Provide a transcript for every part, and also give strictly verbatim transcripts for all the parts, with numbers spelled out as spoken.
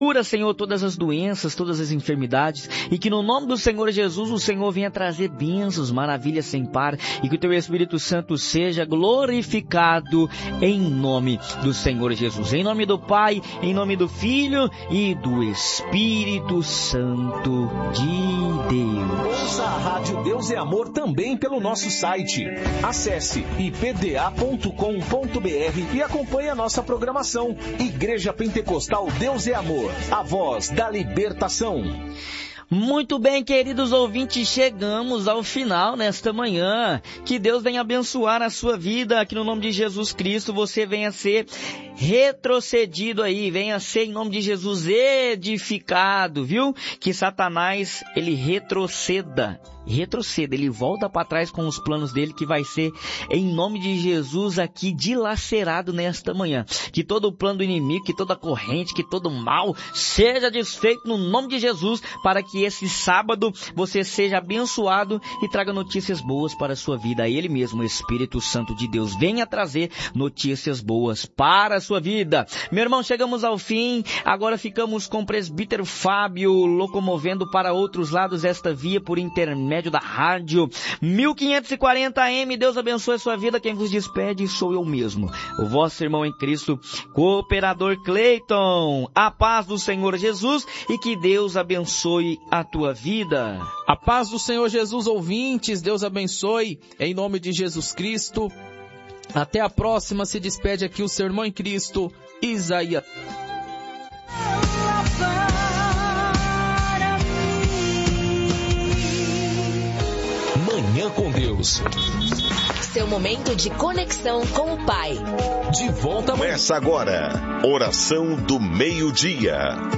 Cura, Senhor, todas as doenças, todas as enfermidades, e que no nome do Senhor Jesus o Senhor venha trazer bênçãos, maravilhas sem par, e que o Teu Espírito Santo seja glorificado em nome do Senhor Jesus. Em nome do Pai, em nome do Filho e do Espírito Santo de Deus. Ouça a Rádio Deus é Amor também pelo nosso site. Acesse i p d a ponto com ponto b r e acompanhe a nossa programação. Igreja Pentecostal Deus é Amor. A voz da libertação. Muito bem, queridos ouvintes, chegamos ao final nesta manhã. Que Deus venha abençoar a sua vida, que no nome de Jesus Cristo você venha ser retrocedido aí, venha ser em nome de Jesus edificado, viu? Que Satanás, ele retroceda. retroceda, ele volta para trás com os planos dele, que vai ser em nome de Jesus aqui dilacerado nesta manhã. Que todo o plano do inimigo, que toda corrente, que todo mal seja desfeito no nome de Jesus, para que esse sábado você seja abençoado e traga notícias boas para a sua vida. Ele mesmo, o Espírito Santo de Deus, venha trazer notícias boas para a sua vida. Meu irmão, chegamos ao fim, agora ficamos com o presbítero Fábio locomovendo para outros lados esta via por intermédio médio da rádio mil quinhentos e quarenta A M. Deus abençoe a sua vida. Quem vos despede sou eu mesmo, o vosso irmão em Cristo, cooperador Cleiton. A paz do Senhor Jesus e que Deus abençoe a tua vida. A paz do Senhor Jesus, ouvintes. Deus abençoe em nome de Jesus Cristo. Até a próxima. Se despede aqui o seu irmão em Cristo, Isaías. Manhã com Deus. Seu momento de conexão com o Pai. De volta amanhã. Começa agora. Oração do meio-dia.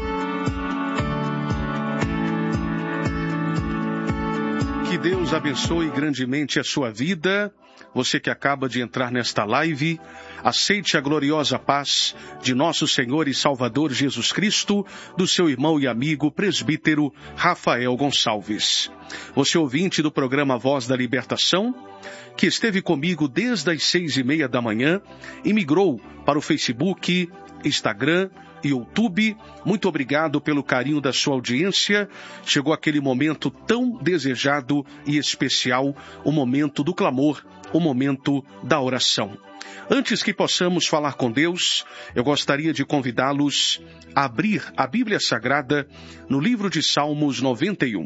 Que Deus abençoe grandemente a sua vida. Você que acaba de entrar nesta live, aceite a gloriosa paz de nosso Senhor e Salvador Jesus Cristo, do seu irmão e amigo presbítero Rafael Gonçalves. Você ouvinte do programa Voz da Libertação, que esteve comigo desde as seis e meia da manhã e migrou para o Facebook, Instagram e YouTube. Muito obrigado pelo carinho da sua audiência. Chegou aquele momento tão desejado e especial, o momento do clamor, o momento da oração. Antes que possamos falar com Deus, eu gostaria de convidá-los a abrir a Bíblia Sagrada no livro de Salmos noventa e um.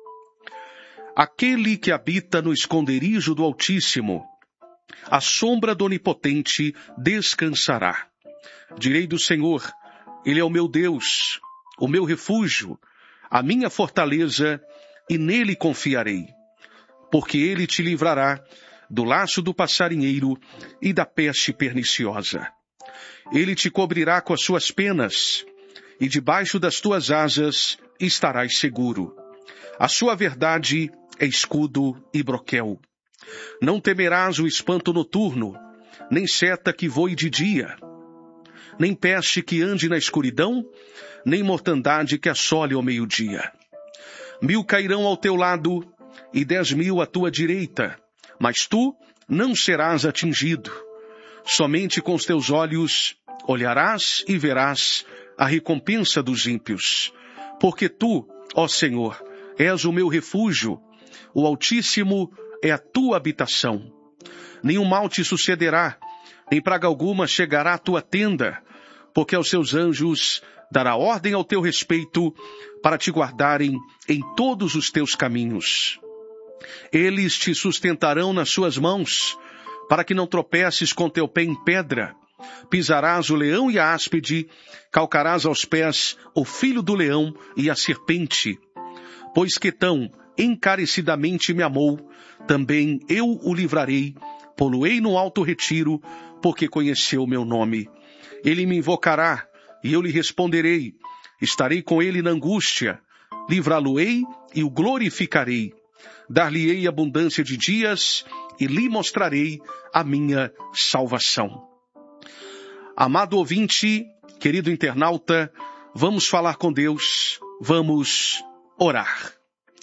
Aquele que habita no esconderijo do Altíssimo, à sombra do Onipotente descansará. Direi do Senhor, Ele é o meu Deus, o meu refúgio, a minha fortaleza, e nele confiarei. Porque Ele te livrará do laço do passarinheiro e da peste perniciosa. Ele te cobrirá com as suas penas, e debaixo das tuas asas estarás seguro. A sua verdade é escudo e broquel. Não temerás o espanto noturno, nem seta que voe de dia, nem peste que ande na escuridão, nem mortandade que assole ao meio-dia. Mil cairão ao teu lado, e dez mil à tua direita, mas tu não serás atingido. Somente com os teus olhos olharás e verás a recompensa dos ímpios. Porque tu, ó Senhor, és o meu refúgio, o Altíssimo é a tua habitação. Nenhum mal te sucederá, nem praga alguma chegará à tua tenda, porque aos seus anjos dará ordem ao teu respeito para te guardarem em todos os teus caminhos. Eles te sustentarão nas suas mãos, para que não tropeces com teu pé em pedra. Pisarás o leão e a áspide, calcarás aos pés o filho do leão e a serpente. Pois que tão encarecidamente me amou, também eu o livrarei, pô-lo-ei no alto retiro, porque conheceu o meu nome. Ele me invocará, e eu lhe responderei. Estarei com ele na angústia, livrá-lo-ei e o glorificarei. Dar-lhe-ei abundância de dias, e lhe mostrarei a minha salvação. Amado ouvinte, querido internauta, vamos falar com Deus, vamos orar.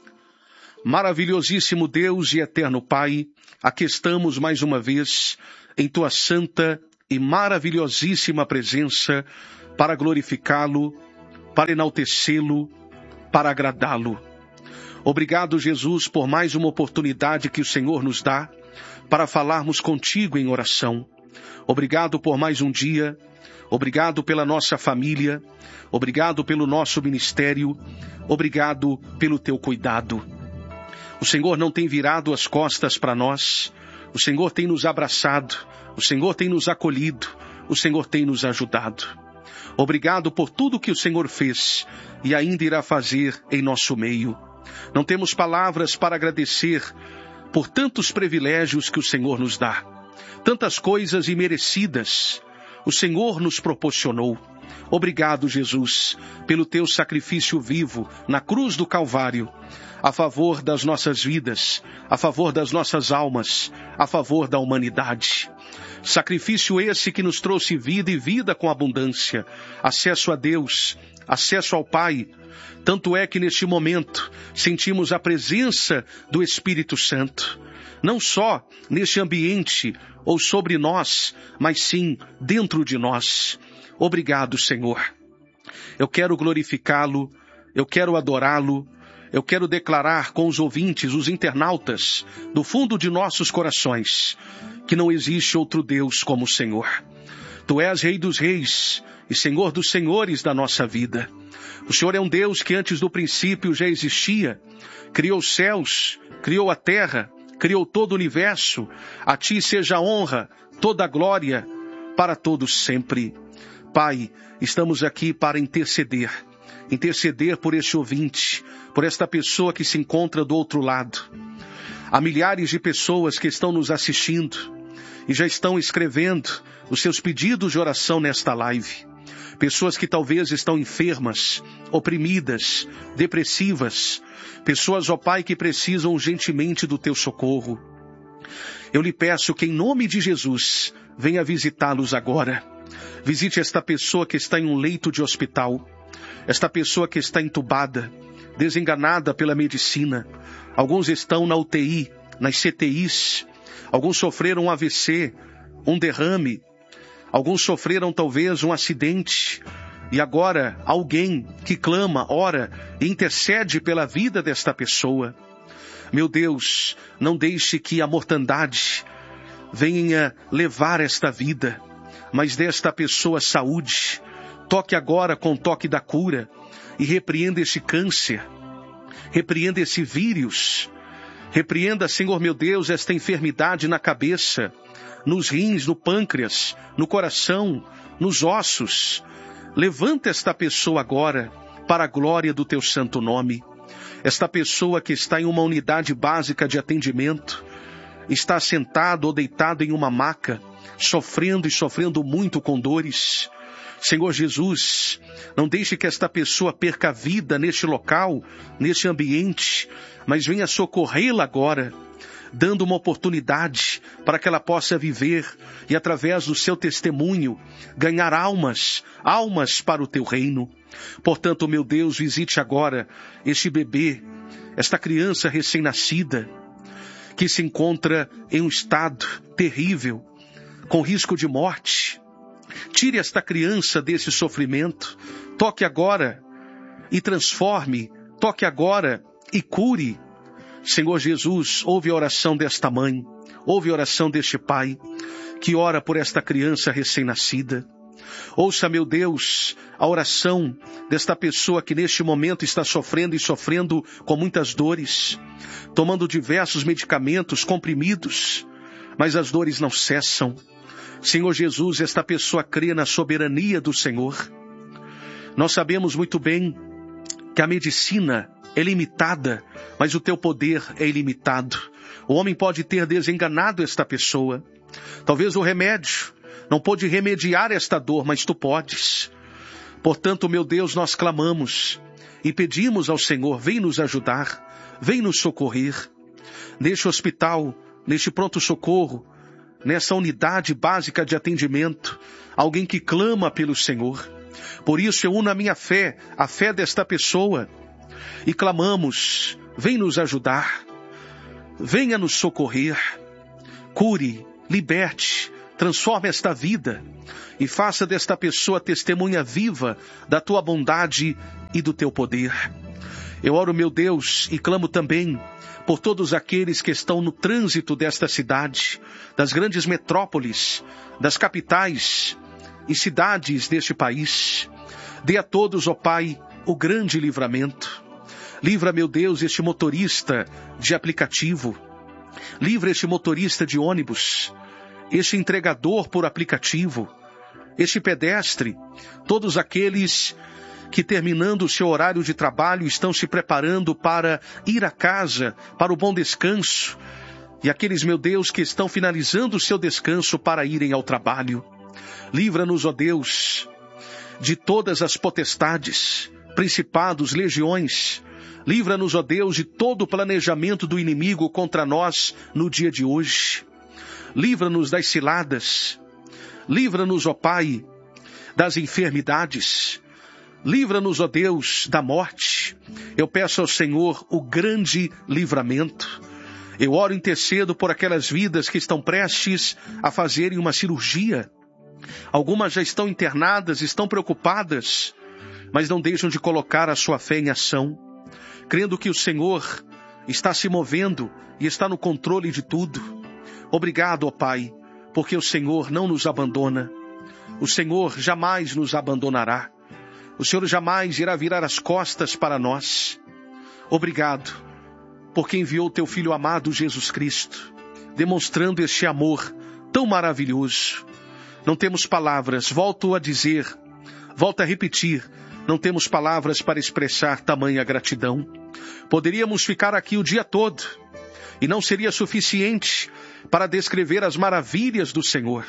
Maravilhosíssimo Deus e eterno Pai, aqui estamos mais uma vez em tua santa e maravilhosíssima presença para glorificá-lo, para enaltecê-lo, para agradá-lo. Obrigado, Jesus, por mais uma oportunidade que o Senhor nos dá para falarmos contigo em oração. Obrigado por mais um dia. Obrigado pela nossa família. Obrigado pelo nosso ministério. Obrigado pelo teu cuidado. O Senhor não tem virado as costas para nós. O Senhor tem nos abraçado. O Senhor tem nos acolhido. O Senhor tem nos ajudado. Obrigado por tudo que o Senhor fez e ainda irá fazer em nosso meio. Não temos palavras para agradecer por tantos privilégios que o Senhor nos dá. Tantas coisas imerecidas o Senhor nos proporcionou. Obrigado, Jesus, pelo teu sacrifício vivo na cruz do Calvário, a favor das nossas vidas, a favor das nossas almas, a favor da humanidade. Sacrifício esse que nos trouxe vida e vida com abundância, acesso a Deus, acesso ao Pai. Tanto é que neste momento sentimos a presença do Espírito Santo, não só neste ambiente ou sobre nós, mas sim dentro de nós. Obrigado, Senhor. Eu quero glorificá-lo, eu quero adorá-lo, eu quero declarar com os ouvintes, os internautas, do fundo de nossos corações, que não existe outro Deus como o Senhor. Tu és Rei dos Reis e Senhor dos Senhores da nossa vida. O Senhor é um Deus que antes do princípio já existia, criou os céus, criou a terra, criou todo o universo. A ti seja a honra, toda a glória, para todos sempre. Pai, estamos aqui para interceder, interceder por este ouvinte, por esta pessoa que se encontra do outro lado. Há milhares de pessoas que estão nos assistindo e já estão escrevendo os seus pedidos de oração nesta live. Pessoas que talvez estão enfermas, oprimidas, depressivas. Pessoas, ó Pai, que precisam urgentemente do teu socorro. Eu lhe peço que em nome de Jesus, venha visitá-los agora. Visite esta pessoa que está em um leito de hospital. Esta pessoa que está entubada, desenganada pela medicina. Alguns estão na U T I, nas C T Is. Alguns sofreram um A V C, um derrame. Alguns sofreram talvez um acidente. E agora alguém que clama, ora e intercede pela vida desta pessoa. Meu Deus, não deixe que a mortandade venha levar esta vida, mas desta pessoa saúde. Toque agora com o toque da cura e repreenda esse câncer. Repreenda esse vírus. Repreenda, Senhor meu Deus, esta enfermidade na cabeça, nos rins, no pâncreas, no coração, nos ossos. Levanta esta pessoa agora para a glória do teu santo nome. Esta pessoa que está em uma unidade básica de atendimento, está sentado ou deitado em uma maca, sofrendo e sofrendo muito com dores. Senhor Jesus, não deixe que esta pessoa perca a vida neste local, neste ambiente, mas venha socorrê-la agora, dando uma oportunidade para que ela possa viver e, através do seu testemunho, ganhar almas, almas para o teu reino. Portanto, meu Deus, visite agora este bebê, esta criança recém-nascida, que se encontra em um estado terrível, com risco de morte. Tire esta criança desse sofrimento, toque agora e transforme, toque agora e cure. Senhor Jesus, ouve a oração desta mãe, ouve a oração deste pai, que ora por esta criança recém-nascida. Ouça, meu Deus, a oração desta pessoa que neste momento está sofrendo e sofrendo com muitas dores, tomando diversos medicamentos, comprimidos, mas as dores não cessam. Senhor Jesus, esta pessoa crê na soberania do Senhor. Nós sabemos muito bem que a medicina é limitada, mas o teu poder é ilimitado. O homem pode ter desenganado esta pessoa. Talvez o remédio não pôde remediar esta dor, mas tu podes. Portanto, meu Deus, nós clamamos e pedimos ao Senhor, vem nos ajudar, vem nos socorrer. Neste hospital, neste pronto-socorro, nessa unidade básica de atendimento, alguém que clama pelo Senhor. Por isso eu uno a minha fé, a fé desta pessoa, e clamamos, vem nos ajudar, venha nos socorrer, cure, liberte, transforma esta vida e faça desta pessoa testemunha viva da tua bondade e do teu poder. Eu oro, meu Deus, e clamo também por todos aqueles que estão no trânsito desta cidade, das grandes metrópoles, das capitais e cidades deste país. Dê a todos, ó Pai, o grande livramento. Livra, meu Deus, este motorista de aplicativo. Livra este motorista de ônibus, este entregador por aplicativo, este pedestre, todos aqueles que, terminando o seu horário de trabalho, estão se preparando para ir a casa, para o bom descanso, e aqueles, meu Deus, que estão finalizando o seu descanso para irem ao trabalho. Livra-nos, ó Deus, de todas as potestades, principados, legiões. Livra-nos, ó Deus, de todo o planejamento do inimigo contra nós no dia de hoje. Livra-nos das ciladas. Livra-nos, ó Pai, das enfermidades. Livra-nos, ó Deus, da morte. Eu peço ao Senhor o grande livramento. Eu oro e intercedo por aquelas vidas que estão prestes a fazerem uma cirurgia. Algumas já estão internadas, estão preocupadas, mas não deixam de colocar a sua fé em ação, crendo que o Senhor está se movendo e está no controle de tudo. Obrigado, ó Pai, porque o Senhor não nos abandona. O Senhor jamais nos abandonará. O Senhor jamais irá virar as costas para nós. Obrigado, porque enviou teu Filho amado Jesus Cristo, demonstrando este amor tão maravilhoso. Não temos palavras, volto a dizer, volto a repetir, não temos palavras para expressar tamanha gratidão. Poderíamos ficar aqui o dia todo e não seria suficiente para descrever as maravilhas do Senhor,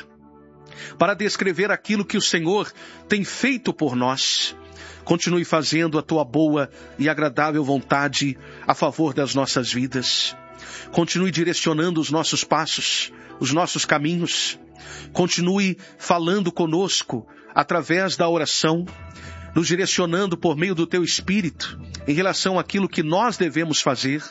para descrever aquilo que o Senhor tem feito por nós. Continue fazendo a tua boa e agradável vontade a favor das nossas vidas. Continue direcionando os nossos passos, os nossos caminhos. Continue falando conosco através da oração, nos direcionando por meio do teu Espírito em relação àquilo que nós devemos fazer.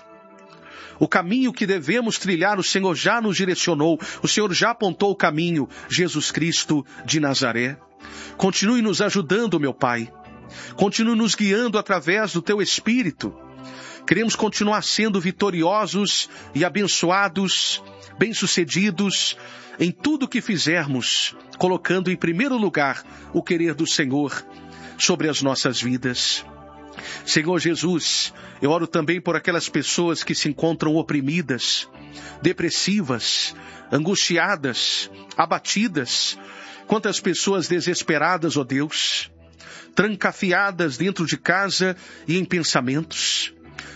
O caminho que devemos trilhar, o Senhor já nos direcionou, o Senhor já apontou o caminho, Jesus Cristo de Nazaré. Continue nos ajudando, meu Pai. Continue nos guiando através do teu Espírito. Queremos continuar sendo vitoriosos e abençoados, bem-sucedidos em tudo que fizermos, colocando em primeiro lugar o querer do Senhor sobre as nossas vidas. Senhor Jesus, eu oro também por aquelas pessoas que se encontram oprimidas, depressivas, angustiadas, abatidas. Quantas pessoas desesperadas, ó Deus, trancafiadas dentro de casa e em pensamentos.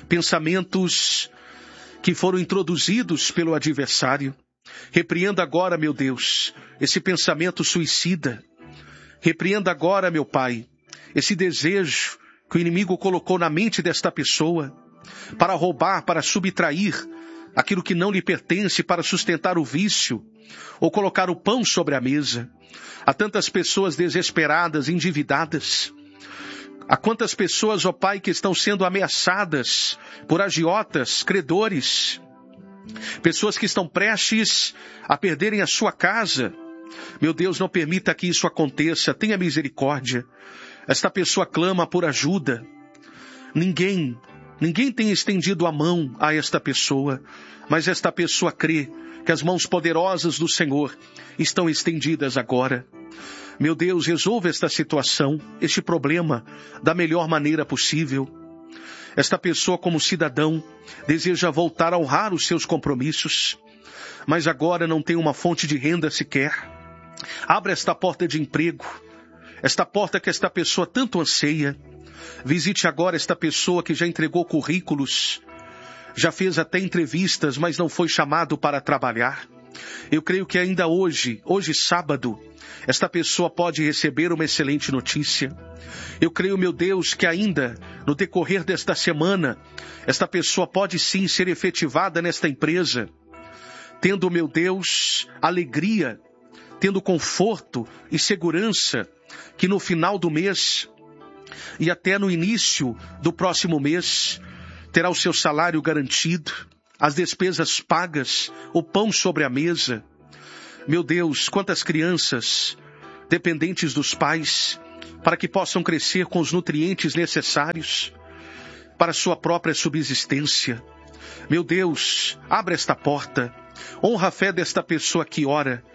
Pensamentos que foram introduzidos pelo adversário. Repreenda agora, meu Deus, esse pensamento suicida. Repreenda agora, meu Pai, esse desejo que o inimigo colocou na mente desta pessoa para roubar, para subtrair aquilo que não lhe pertence, para sustentar o vício ou colocar o pão sobre a mesa. Há tantas pessoas desesperadas, endividadas. Há quantas pessoas, ó Pai, que estão sendo ameaçadas por agiotas, credores. Pessoas que estão prestes a perderem a sua casa. Meu Deus, não permita que isso aconteça. Tenha misericórdia. Esta pessoa clama por ajuda. Ninguém, ninguém tem estendido a mão a esta pessoa, mas esta pessoa crê que as mãos poderosas do Senhor estão estendidas agora. Meu Deus, resolva esta situação, este problema, da melhor maneira possível. Esta pessoa, como cidadão, deseja voltar a honrar os seus compromissos, mas agora não tem uma fonte de renda sequer. Abra esta porta de emprego, esta porta que esta pessoa tanto anseia. Visite agora esta pessoa que já entregou currículos, já fez até entrevistas, mas não foi chamado para trabalhar. Eu creio que ainda hoje, hoje sábado, esta pessoa pode receber uma excelente notícia. Eu creio, meu Deus, que ainda no decorrer desta semana, esta pessoa pode sim ser efetivada nesta empresa, tendo, meu Deus, alegria, tendo conforto e segurança, que no final do mês e até no início do próximo mês, terá o seu salário garantido, as despesas pagas, o pão sobre a mesa. Meu Deus, quantas crianças dependentes dos pais, para que possam crescer com os nutrientes necessários para a sua própria subsistência. Meu Deus, abre esta porta, honra a fé desta pessoa que ora.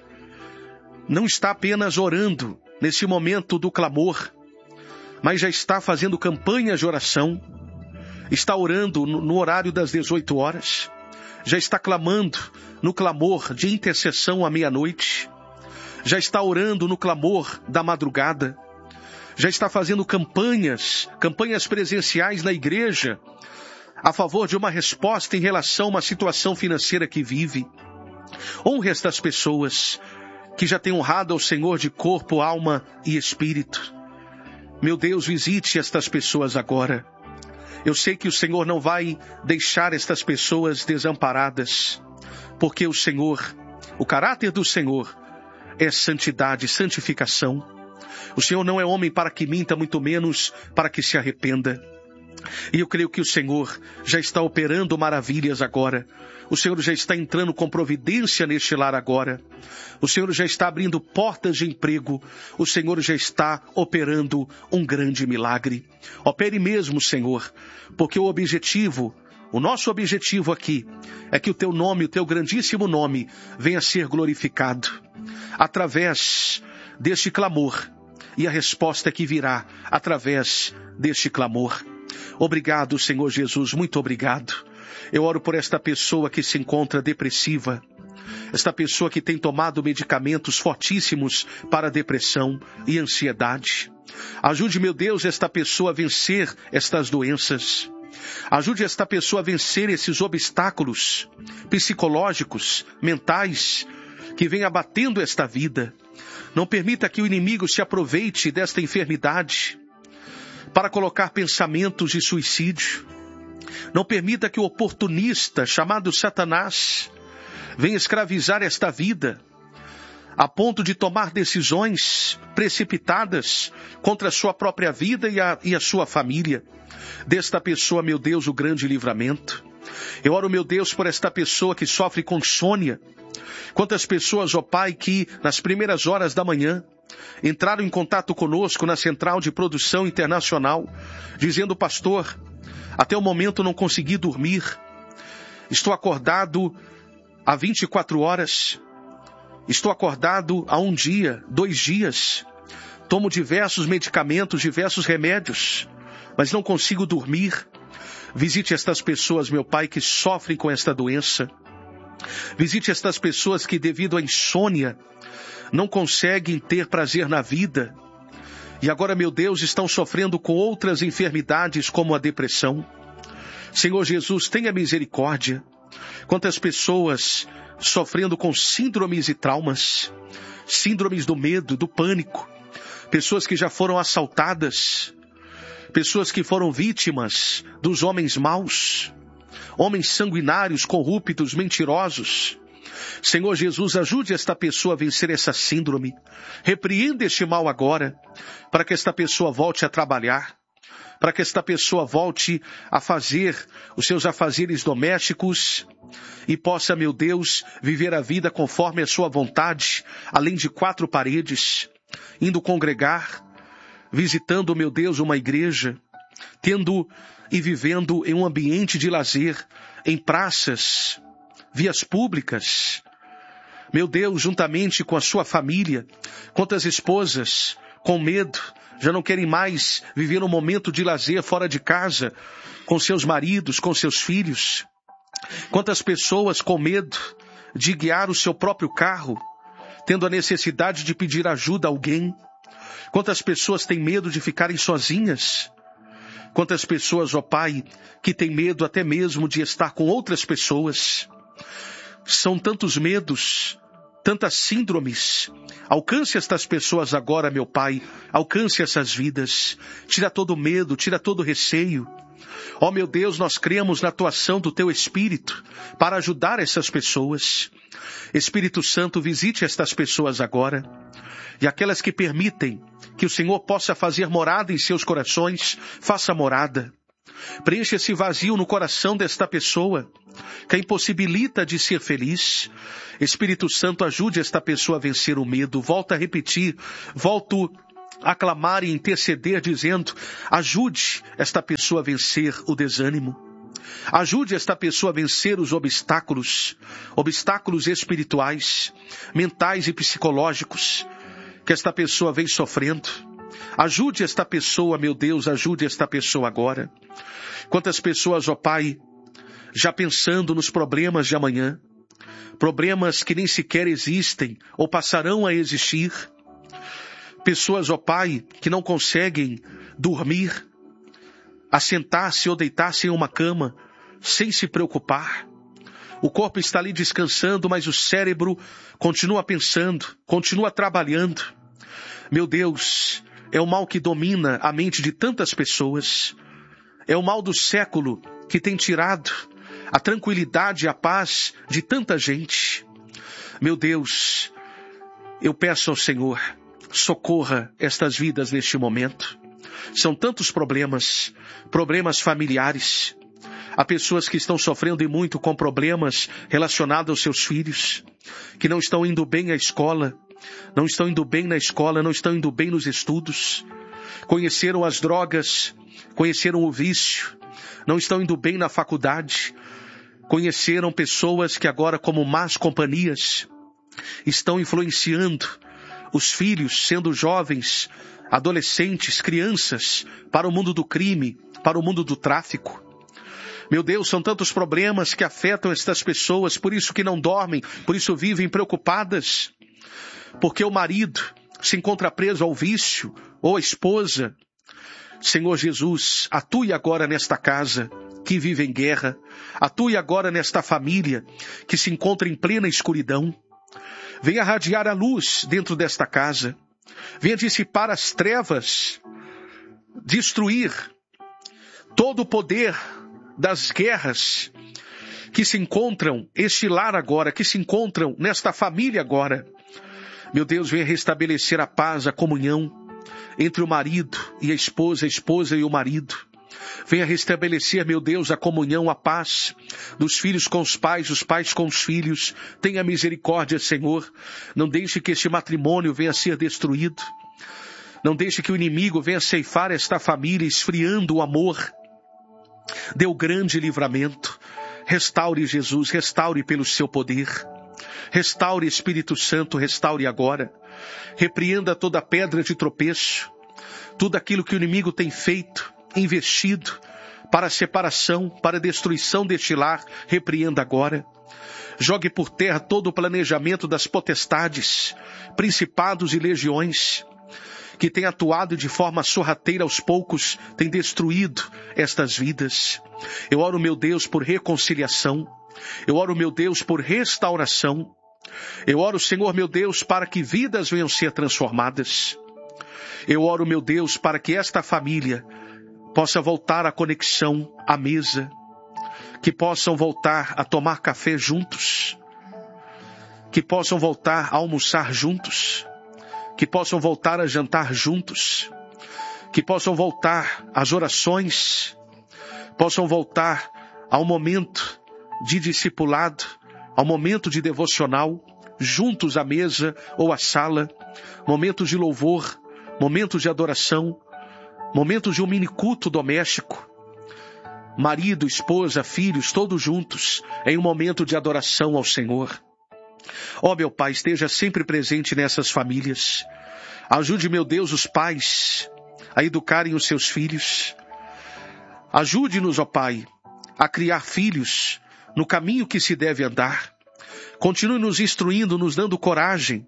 Não está apenas orando nesse momento do clamor, mas já está fazendo campanhas de oração, está orando no, no horário das dezoito horas, já está clamando no clamor de intercessão à meia-noite, já está orando no clamor da madrugada, já está fazendo campanhas, campanhas presenciais na igreja, a favor de uma resposta em relação a uma situação financeira que vive. Honre estas pessoas que já têm honrado ao Senhor de corpo, alma e espírito. Meu Deus, visite estas pessoas agora. Eu sei que o Senhor não vai deixar estas pessoas desamparadas, porque o Senhor, o caráter do Senhor é santidade, santificação. O Senhor não é homem para que minta, muito menos para que se arrependa. E eu creio que o Senhor já está operando maravilhas agora. O Senhor já está entrando com providência neste lar agora. O Senhor já está abrindo portas de emprego. O Senhor já está operando um grande milagre. Opere mesmo, Senhor, porque o objetivo, o nosso objetivo aqui, é que o Teu nome, o Teu grandíssimo nome, venha a ser glorificado através deste clamor. E a resposta que virá através deste clamor. Obrigado, Senhor Jesus, muito obrigado. Eu oro por esta pessoa que se encontra depressiva, esta pessoa que tem tomado medicamentos fortíssimos para depressão e ansiedade. Ajude, meu Deus, esta pessoa a vencer estas doenças. Ajude esta pessoa a vencer esses obstáculos psicológicos, mentais, que vem abatendo esta vida. Não permita que o inimigo se aproveite desta enfermidade para colocar pensamentos de suicídio. Não permita que o oportunista chamado Satanás venha escravizar esta vida a ponto de tomar decisões precipitadas contra a sua própria vida e a, e a sua família. Desta pessoa, meu Deus, o grande livramento. Eu oro, meu Deus, por esta pessoa que sofre com insônia. Quantas pessoas, ó Pai, que nas primeiras horas da manhã entraram em contato conosco na Central de Produção Internacional, dizendo: pastor, até o momento não consegui dormir, estou acordado há vinte e quatro horas, estou acordado há um dia, dois dias, tomo diversos medicamentos, diversos remédios, mas não consigo dormir. Visite estas pessoas, meu Pai, que sofrem com esta doença. Visite estas pessoas que, devido à insônia, não conseguem ter prazer na vida. E agora, meu Deus, estão sofrendo com outras enfermidades como a depressão. Senhor Jesus, tenha misericórdia. Quantas pessoas sofrendo com síndromes e traumas, síndromes do medo, do pânico, pessoas que já foram assaltadas, pessoas que foram vítimas dos homens maus, homens sanguinários, corruptos, mentirosos. Senhor Jesus, ajude esta pessoa a vencer essa síndrome. Repreenda este mal agora, para que esta pessoa volte a trabalhar, para que esta pessoa volte a fazer os seus afazeres domésticos e possa, meu Deus, viver a vida conforme a sua vontade, além de quatro paredes, indo congregar, visitando, meu Deus, uma igreja, tendo e vivendo em um ambiente de lazer, em praças, vias públicas. Meu Deus, juntamente com a sua família, quantas esposas com medo já não querem mais viver um momento de lazer fora de casa, com seus maridos, com seus filhos. Quantas pessoas com medo de guiar o seu próprio carro, tendo a necessidade de pedir ajuda a alguém. Quantas pessoas têm medo de ficarem sozinhas. Quantas pessoas, ó Pai, que têm medo até mesmo de estar com outras pessoas. São tantos medos, tantas síndromes. Alcance estas pessoas agora, meu Pai. Alcance essas vidas. Tira todo o medo, tira todo o receio. Ó meu Deus, nós cremos na atuação do Teu Espírito para ajudar essas pessoas. Espírito Santo, visite estas pessoas agora. E aquelas que permitem que o Senhor possa fazer morada em seus corações, faça morada. Preencha esse vazio no coração desta pessoa, que a impossibilita de ser feliz. Espírito Santo, ajude esta pessoa a vencer o medo. Volto a repetir, volto a clamar e interceder, dizendo, ajude esta pessoa a vencer o desânimo. Ajude esta pessoa a vencer os obstáculos, obstáculos espirituais, mentais e psicológicos, que esta pessoa vem sofrendo. Ajude esta pessoa, meu Deus, ajude esta pessoa agora. Quantas pessoas, ó Pai, já pensando nos problemas de amanhã, problemas que nem sequer existem ou passarão a existir. Pessoas, ó Pai, que não conseguem dormir, assentar-se ou deitar-se em uma cama, sem se preocupar. O corpo está ali descansando, mas o cérebro continua pensando, continua trabalhando. Meu Deus, é o mal que domina a mente de tantas pessoas. É o mal do século que tem tirado a tranquilidade e a paz de tanta gente. Meu Deus, eu peço ao Senhor, socorra estas vidas neste momento. São tantos problemas, problemas familiares. Há pessoas que estão sofrendo e muito com problemas relacionados aos seus filhos, que não estão indo bem à escola, não estão indo bem na escola, não estão indo bem nos estudos. Conheceram as drogas, conheceram o vício, não estão indo bem na faculdade. Conheceram pessoas que agora, como más companhias, estão influenciando os filhos, sendo jovens, adolescentes, crianças, para o mundo do crime, para o mundo do tráfico. Meu Deus, são tantos problemas que afetam estas pessoas, por isso que não dormem, por isso vivem preocupadas, porque o marido se encontra preso ao vício, ou a esposa. Senhor Jesus, atue agora nesta casa que vive em guerra, atue agora nesta família que se encontra em plena escuridão. Venha radiar a luz dentro desta casa, venha dissipar as trevas, destruir todo o poder das guerras que se encontram, este lar agora, que se encontram nesta família agora. Meu Deus, venha restabelecer a paz, a comunhão entre o marido e a esposa, a esposa e o marido. Venha restabelecer, meu Deus, a comunhão, a paz dos filhos com os pais, os pais com os filhos. Tenha misericórdia, Senhor. Não deixe que este matrimônio venha a ser destruído. Não deixe que o inimigo venha ceifar esta família, esfriando o amor. Dê o grande livramento. Restaure, Jesus, restaure pelo seu poder. Restaure, Espírito Santo, restaure agora. Repreenda toda pedra de tropeço, tudo aquilo que o inimigo tem feito, investido para a separação, para a destruição deste lar, repreenda agora. Jogue por terra todo o planejamento das potestades, principados e legiões, que tem atuado de forma sorrateira aos poucos, tem destruído estas vidas. Eu oro, meu Deus, por reconciliação. Eu oro, meu Deus, por restauração. Eu oro, Senhor, meu Deus, para que vidas venham ser transformadas. Eu oro, meu Deus, para que esta família possa voltar à conexão à mesa, que possam voltar a tomar café juntos, que possam voltar a almoçar juntos, que possam voltar a jantar juntos, que possam voltar às orações, possam voltar ao momento de discipulado, ao momento de devocional, juntos à mesa ou à sala, momentos de louvor, momentos de adoração, momentos de um mini culto doméstico, marido, esposa, filhos, todos juntos, em um momento de adoração ao Senhor. Ó, meu Pai, esteja sempre presente nessas famílias. Ajude, meu Deus, os pais a educarem os seus filhos. Ajude-nos, ó Pai, a criar filhos no caminho que se deve andar. Continue nos instruindo, nos dando coragem,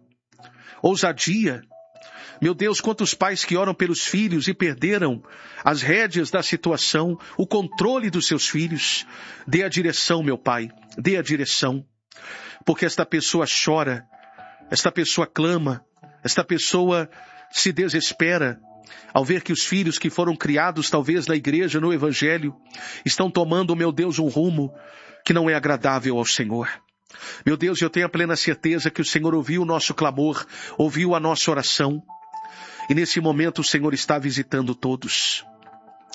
ousadia. Meu Deus, quantos pais que oram pelos filhos e perderam as rédeas da situação, o controle dos seus filhos. Dê a direção, meu Pai, dê a direção. Porque esta pessoa chora, esta pessoa clama, esta pessoa se desespera ao ver que os filhos que foram criados talvez na igreja, no evangelho, estão tomando, meu Deus, um rumo que não é agradável ao Senhor. Meu Deus, eu tenho a plena certeza que o Senhor ouviu o nosso clamor, ouviu a nossa oração, e nesse momento o Senhor está visitando todos.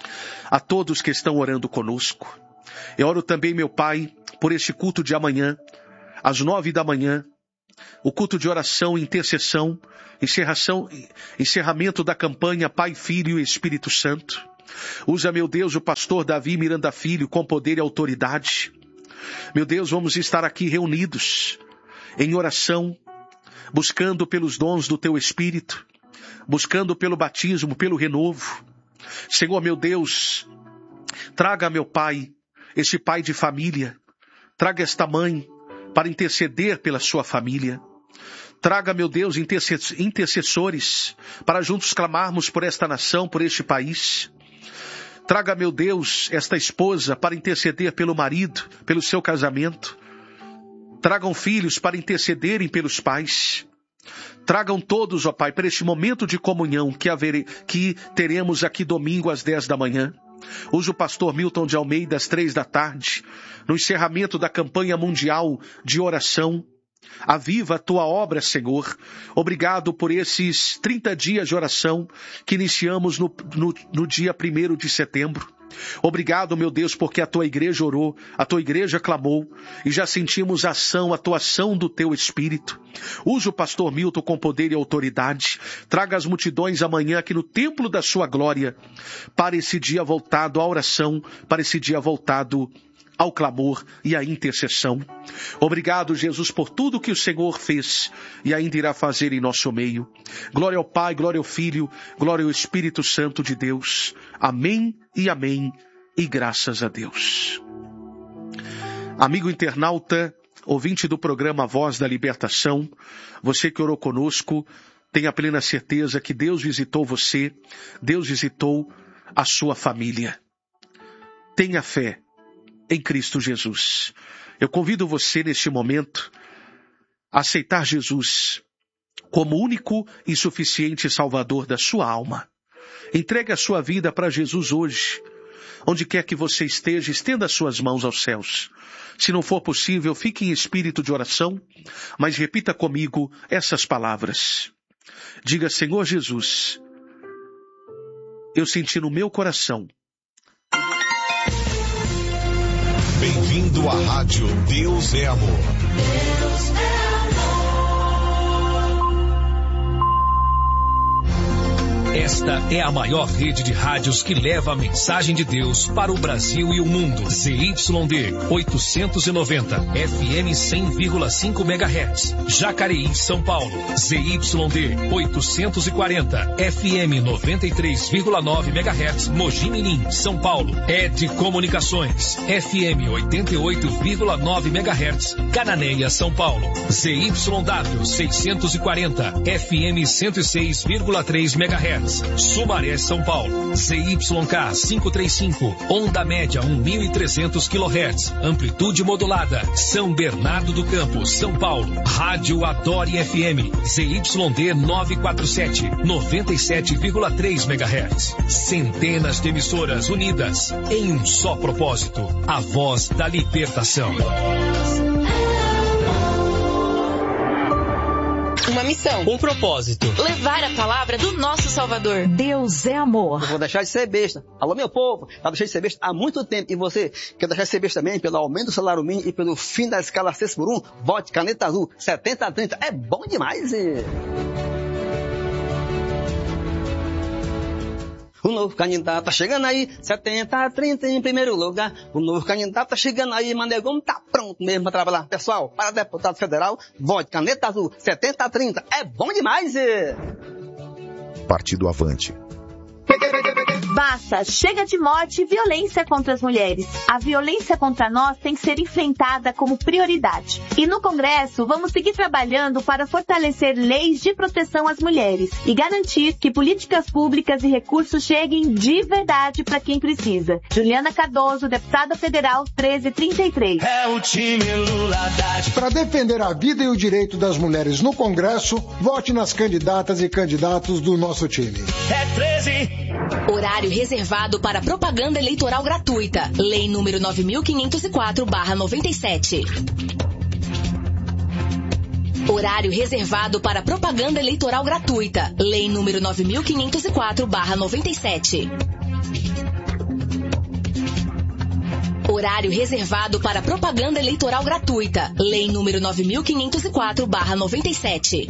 a todos que estão orando conosco. Eu oro também, meu Pai, por este culto de amanhã, às nove da manhã, o culto de oração e intercessão, encerração, encerramento da campanha Pai, Filho e Espírito Santo. Usa, meu Deus, o pastor Davi Miranda Filho com poder e autoridade. Meu Deus, vamos estar aqui reunidos em oração, buscando pelos dons do Teu Espírito, buscando pelo batismo, pelo renovo. Senhor, meu Deus, traga, meu Pai, este pai de família, traga esta mãe para interceder pela sua família. Traga, meu Deus, intercessores para juntos clamarmos por esta nação, por este país. Traga, meu Deus, esta esposa para interceder pelo marido, pelo seu casamento. Tragam filhos para intercederem pelos pais. Tragam todos, ó Pai, para este momento de comunhão que, haver, que teremos aqui domingo às dez da manhã. Usa o pastor Milton de Almeida às três da tarde, no encerramento da campanha mundial de oração. Aviva a tua obra, Senhor. Obrigado por esses trinta dias de oração que iniciamos no, no, no dia primeiro de setembro. Obrigado, meu Deus, porque a tua igreja orou, a tua igreja clamou e já sentimos a ação, a atuação do teu Espírito. Usa o pastor Milton com poder e autoridade. Traga as multidões amanhã aqui no templo da sua glória para esse dia voltado à oração, para esse dia voltado ao clamor e à intercessão. Obrigado, Jesus, por tudo que o Senhor fez e ainda irá fazer em nosso meio. Glória ao Pai, glória ao Filho, glória ao Espírito Santo de Deus. Amém e amém, e graças a Deus. Amigo internauta, ouvinte do programa Voz da Libertação, você que orou conosco, tenha plena certeza que Deus visitou você, Deus visitou a sua família. Tenha fé em Cristo Jesus. Eu convido você neste momento a aceitar Jesus como único e suficiente Salvador da sua alma. Entregue a sua vida para Jesus hoje. Onde quer que você esteja, estenda as suas mãos aos céus. Se não for possível, fique em espírito de oração, mas repita comigo essas palavras. Diga: Senhor Jesus, eu senti no meu coração. Bem-vindo à Rádio Deus é Amor. Deus é amor. Esta é a maior rede de rádios que leva a mensagem de Deus para o Brasil e o mundo. Z Y D oitocentos e noventa, F M cem vírgula cinco megahertz. Jacareí, São Paulo. Z Y D oitocentos e quarenta, F M noventa e três vírgula nove megahertz. Mogi Mirim, São Paulo. Ed Comunicações, F M oitenta e oito vírgula nove megahertz. Cananéia, São Paulo. Z Y W seiscentos e quarenta, F M cento e seis vírgula três megahertz. Sumaré, São Paulo. Z Y K quinhentos e trinta e cinco, onda média mil e trezentos quilohertz, amplitude modulada. São Bernardo do Campo, São Paulo. Rádio Adore F M, Z Y D novecentos e quarenta e sete, noventa e sete vírgula três megahertz. Centenas de emissoras unidas em um só propósito: a voz da libertação. Uma missão. Um propósito. Levar a palavra do nosso Salvador. Deus é amor. Eu vou deixar de ser besta. Alô, meu povo, tá deixando de ser besta há muito tempo. E você quer deixar de ser besta também pelo aumento do salário mínimo e pelo fim da escala seis por um? Vote Caneta Azul setenta a trinta. É bom demais, e... O novo candidato tá chegando aí, setenta a trinta em primeiro lugar. O novo candidato tá chegando aí, Mané Gomes tá pronto mesmo para trabalhar. Pessoal, para deputado federal, vote Caneta Azul, setenta a trinta. É bom demais, e... Partido Avante. Basta, chega de morte e violência contra as mulheres. A violência contra nós tem que ser enfrentada como prioridade. E no Congresso, vamos seguir trabalhando para fortalecer leis de proteção às mulheres e garantir que políticas públicas e recursos cheguem de verdade para quem precisa. Juliana Cardoso, deputada federal treze trinta e três. É o time Lula Haddad. Para defender a vida e o direito das mulheres no Congresso, vote nas candidatas e candidatos do nosso time. É treze. Horário reservado para propaganda eleitoral gratuita. Lei número nove mil quinhentos e quatro barra noventa e sete. Horário reservado para propaganda eleitoral gratuita. Lei número nove mil quinhentos e quatro barra noventa e sete. Horário reservado para propaganda eleitoral gratuita. Lei número nove mil quinhentos e quatro barra noventa e sete.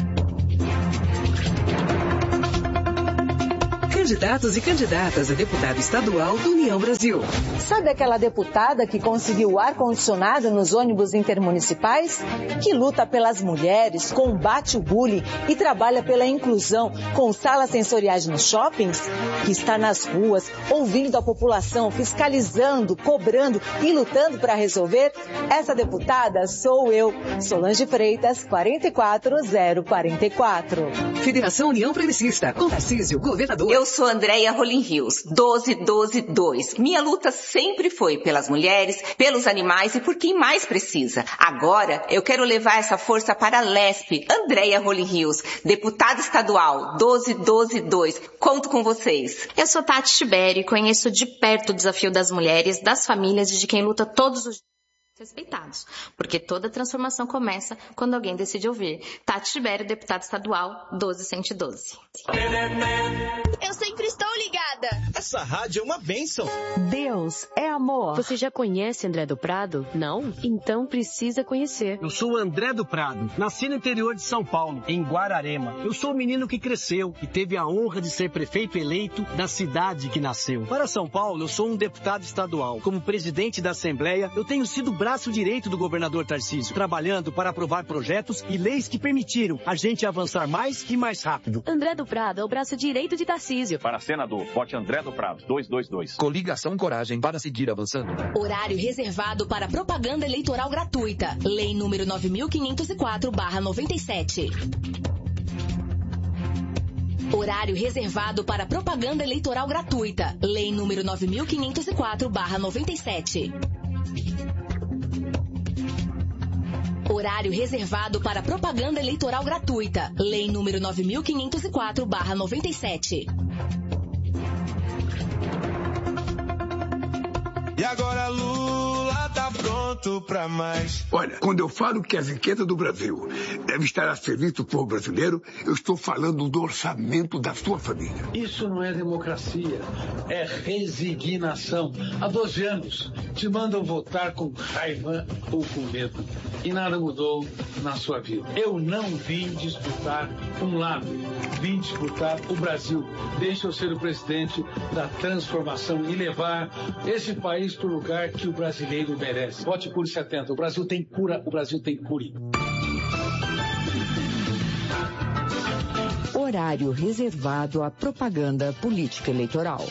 Candidatos e candidatas a deputado estadual do União Brasil. Sabe aquela deputada que conseguiu ar-condicionado nos ônibus intermunicipais? Que luta pelas mulheres, combate o bullying e trabalha pela inclusão com salas sensoriais nos shoppings? Que está nas ruas, ouvindo a população, fiscalizando, cobrando e lutando para resolver? Essa deputada sou eu, Solange Freitas, quarenta e quatro zero quarenta e quatro. Federação União Progressista, com Tarcísio, governador. Eu sou Andréia Rolim Rios, doze doze dois. Minha luta sempre foi pelas mulheres, pelos animais e por quem mais precisa. Agora eu quero levar essa força para a Lesp. Andréia Rolim Rios, deputada estadual, doze doze dois. Conto com vocês. Eu sou Tati Tibério e conheço de perto o desafio das mulheres, das famílias e de quem luta todos os dias respeitados, porque toda transformação começa quando alguém decide ouvir. Tati Tibério, deputada estadual, doze cento e doze. Eu sempre estou ligada. Essa rádio é uma bênção. Deus é amor. Você já conhece André do Prado? Não? Então precisa conhecer. Eu sou André do Prado, nasci no interior de São Paulo, em Guararema. Eu sou o menino que cresceu e teve a honra de ser prefeito eleito da cidade que nasceu. Para São Paulo, eu sou um deputado estadual. Como presidente da Assembleia, eu tenho sido braço direito do governador Tarcísio, trabalhando para aprovar projetos e leis que permitiram a gente avançar mais e mais rápido. André do Prado é o braço direito de Tarcísio. Para senador, vote André do Prado, dois dois dois. Coligação Coragem para seguir avançando. Horário reservado para propaganda eleitoral gratuita. Lei número nove mil quinhentos e quatro barra noventa e sete. Horário reservado para propaganda eleitoral gratuita. Lei número nove mil quinhentos e quatro barra noventa e sete. Horário reservado para propaganda eleitoral gratuita. Lei número nove mil quinhentos e quatro barra noventa e sete. E agora Lula tá pronto pra mais. Olha, quando eu falo que a riqueza do Brasil deve estar a serviço do povo brasileiro, eu estou falando do orçamento da sua família. Isso não é democracia, é resignação. Há doze anos te mandam votar com raiva ou com medo. E nada mudou na sua vida. Eu não vim disputar um lado, vim disputar o Brasil. Deixa eu ser o presidente da transformação e levar esse país para o lugar que o brasileiro merece. Vote Cure setenta. O Brasil tem cura, o Brasil tem cure. Horário reservado à propaganda política eleitoral.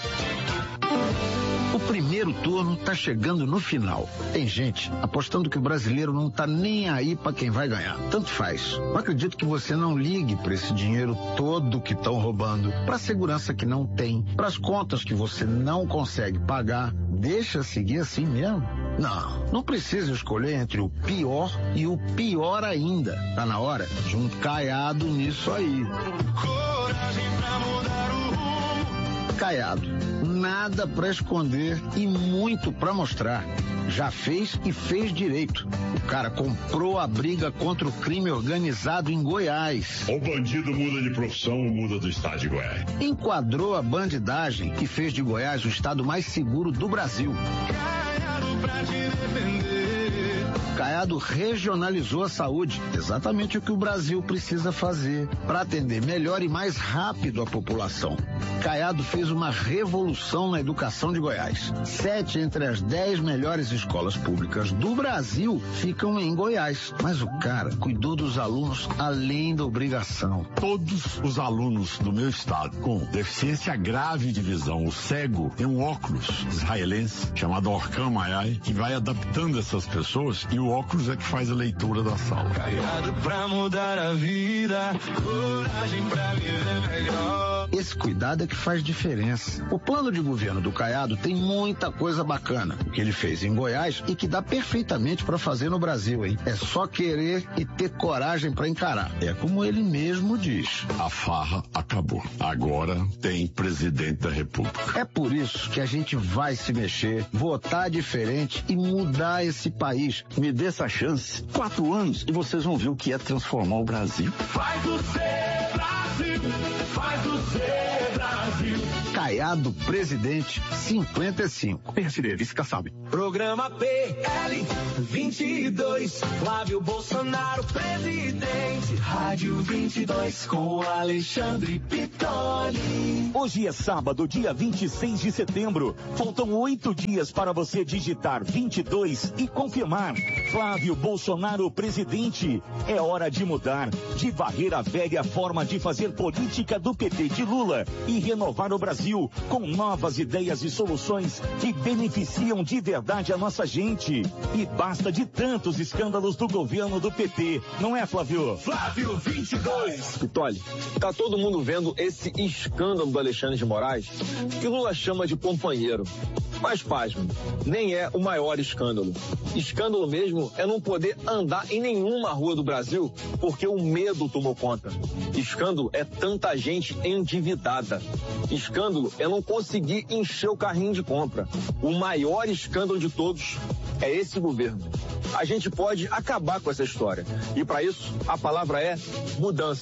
O primeiro turno está chegando no final. Tem gente apostando que o brasileiro não está nem aí para quem vai ganhar. Tanto faz. Eu acredito que você não ligue para esse dinheiro todo que estão roubando, para a segurança que não tem, para as contas que você não consegue pagar. Deixa seguir assim mesmo? Não, não precisa escolher entre o pior e o pior ainda. Tá na hora de um caiado nisso aí. Coragem pra mudar o rumo. Caiado. Nada para esconder e muito para mostrar. Já fez e fez direito. O cara comprou a briga contra o crime organizado em Goiás. O bandido muda de profissão ou muda do estado de Goiás. Enquadrou a bandidagem e fez de Goiás o estado mais seguro do Brasil. Caiado regionalizou a saúde, exatamente o que o Brasil precisa fazer para atender melhor e mais rápido a população. Caiado fez uma revolução na educação de Goiás. Sete entre as dez melhores escolas públicas do Brasil ficam em Goiás. Mas o cara cuidou dos alunos além da obrigação. Todos os alunos do meu estado com deficiência grave de visão, o cego, tem um óculos israelense chamado Orkan Mayai, que vai adaptando essas pessoas e o óculos é que faz a leitura da sala. Caiado pra mudar a vida, coragem pra viver melhor. Esse cuidado é que faz diferença. O plano de governo do Caiado tem muita coisa bacana. O que ele fez em Goiás e que dá perfeitamente para fazer no Brasil, hein? É só querer e ter coragem para encarar. É como ele mesmo diz. A farra acabou. Agora tem presidente da República. É por isso que a gente vai se mexer, votar diferente e mudar esse país. Me dê essa chance. Quatro anos e vocês vão ver o que é transformar o Brasil. Faz o ser Brasil, faz o ser Brasil. Caiado Presidente cinquenta e cinco. P S D, vice Kassab. Programa P L vinte e dois, Flávio Bolsonaro presidente. Rádio vinte e dois com Alexandre Pitoli. Hoje é sábado, dia vinte e seis de setembro. Faltam oito dias para você digitar vinte e dois e confirmar. Flávio Bolsonaro presidente. É hora de mudar, de varrer a velha forma de fazer política do P T de Lula e renovar o Brasil com novas ideias e soluções que beneficiam de verdade a nossa gente. E basta de tantos escândalos do governo do P T, não é, Flávio? Flávio vinte e dois. Pitoli, tá todo mundo vendo esse escândalo do Alexandre de Moraes, que Lula chama de companheiro. Mas, pasme, nem é o maior escândalo. Escândalo mesmo é não poder andar em nenhuma rua do Brasil porque o medo tomou conta. Escândalo é tanta gente endividada. Escândalo é não conseguir encher o carrinho de compra. O maior escândalo de todos é esse governo. A gente pode acabar com essa história. E para isso, a palavra é mudança.